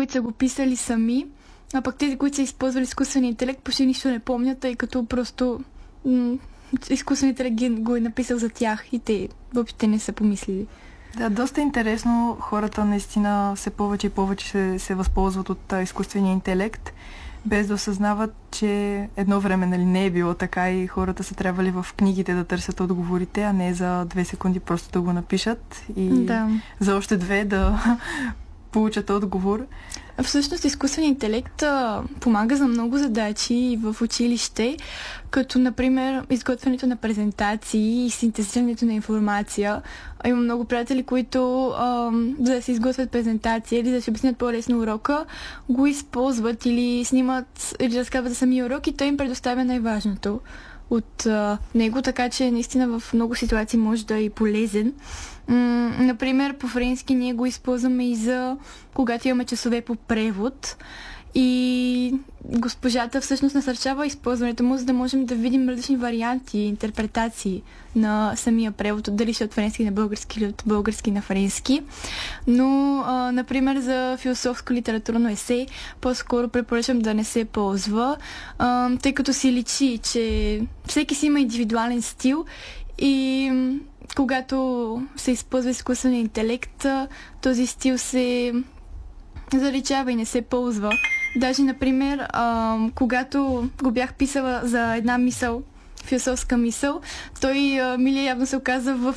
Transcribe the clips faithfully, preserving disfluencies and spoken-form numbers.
които са го писали сами, а пък тези, които са използвали изкуствения интелект, почти нищо не помнят, тъй като просто м- изкуственият интелект го е написал за тях и те въобще не са помислили. Да, доста интересно. Хората наистина все повече и повече се, се възползват от а, изкуствения интелект, без да осъзнават, че едно време, нали, не е било така и хората са трябвали в книгите да търсят отговорите, а не за две секунди просто да го напишат и да. за още две да получат отговор. Всъщност изкуственият интелект а, помага за много задачи в училище, като например изготвянето на презентации и синтезирането на информация. А, има много приятели, които а, за да се изготвят презентация или да се обяснят по-лесно урока, го използват или снимат или разказват за самия урок и той им предоставя най-важното от а, него, така че наистина в много ситуации може да е и полезен. М- например, по френски ние го използваме и за когато имаме часове по превод и госпожата всъщност насърчава използването му, за да можем да видим различни варианти, интерпретации на самия превод, дали ще от френски на български или от български на френски. Но, а, например, за философско литературно есе по-скоро препоръчвам да не се ползва, а, тъй като си личи, че всеки си има индивидуален стил и когато се използва изкуствен интелект, този стил се заличава и не се ползва. Даже, например, а, когато го бях писала за една мисъл, философска мисъл, той а, Милия явно се оказа в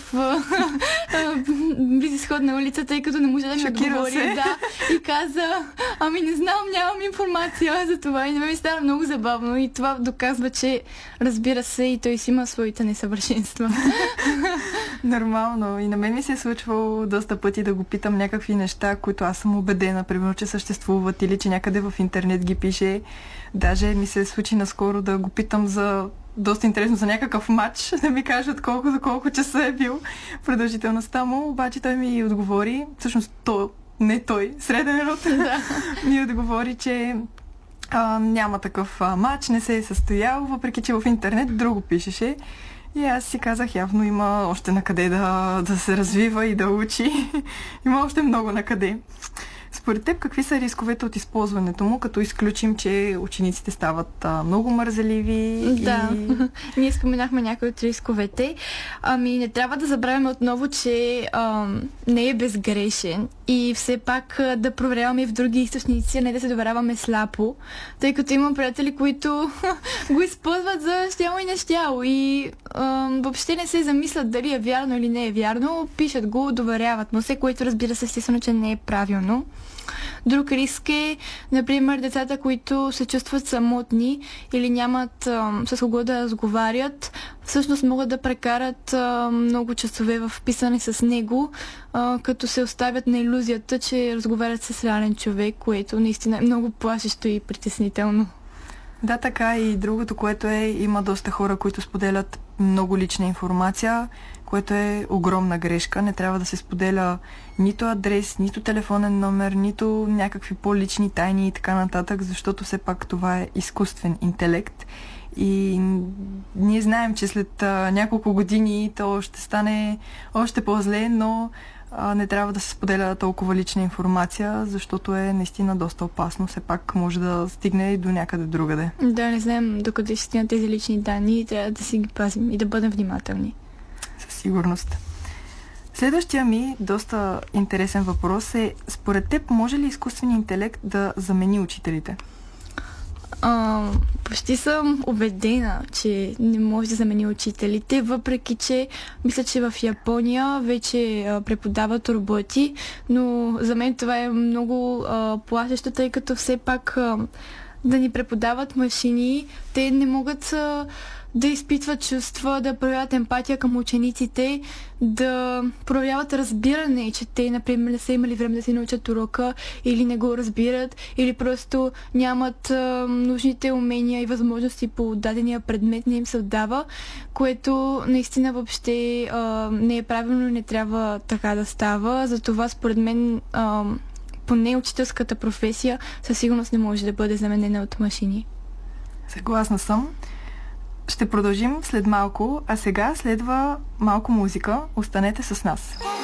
близ изходна улица, тъй като не може да ми отговори. Да, и каза, ами не знам, нямам информация за това. И на мен ми стана много забавно и това доказва, че разбира се и той си има своите несъвършенства. Нормално. И на мен ми се е случвало доста пъти да го питам някакви неща, които аз съм убедена, примерно, че съществуват или че някъде в интернет ги пише. Даже ми се случи наскоро да го питам за доста интересно за някакъв матч, да ми кажат колко за колко часа е бил продължителността му, обаче той ми отговори, всъщност то, не той, среден род, ми отговори, че а, няма такъв а, матч, не се е състоял, въпреки че в интернет друго пишеше. И аз си казах, явно има още на къде да, да се развива и да учи. Има още много на къде. Според теб, какви са рисковете от използването му, като изключим, че учениците стават а, много мързеливи? Да, и... ние споменахме някои от рисковете. Ами не трябва да забравяме отново, че а, не е безгрешен и все пак а, да проверяваме и в други източници, а не да се доверяваме слепо, тъй като имам приятели, които го използват за щяло и нещяло и а, въобще не се замислят дали е вярно или не е вярно, пишат го, доверяват му се, което разбира се естествено, че не е правилно. Друг риск е, например, децата, които се чувстват самотни или нямат а, с кого да разговарят, всъщност могат да прекарат а, много часове в писане с него, а, като се оставят на илюзията, че разговарят с реален човек, което наистина е много плашещо и притеснително. Да, така и другото, което е, има доста хора, които споделят много лична информация, което е огромна грешка. Не трябва да се споделя нито адрес, нито телефонен номер, нито някакви по-лични тайни и така нататък, защото все пак това е изкуствен интелект. И ние знаем, че след а, няколко години то ще стане още по-зле, но а, не трябва да се споделя толкова лична информация, защото е наистина доста опасно. Все пак може да стигне и до някъде другаде. Да, не знаем докъде ще стигнат тези лични данни и трябва да си ги пазим и да бъдем внимателни. Със сигурност. Следващия ми доста интересен въпрос е, според теб може ли изкуственият интелект да замени учителите? А, почти съм убедена, че не може да замени учителите, въпреки че мисля, че в Япония вече а, преподават роботи, но за мен това е много а, плашещо, тъй като все пак а, да ни преподават машини, те не могат а, да изпитват чувства, да проявяват емпатия към учениците, да проявяват разбиране, че те, например, не са имали време да си научат урока или не го разбират, или просто нямат а, нужните умения и възможности по дадения предмет, не им се отдава, което наистина въобще а, не е правилно и не трябва така да става. Затова, според мен, а, поне учителската професия със сигурност не може да бъде заменена от машини. Съгласна съм. Ще продължим след малко, а сега следва малко музика. Останете с нас.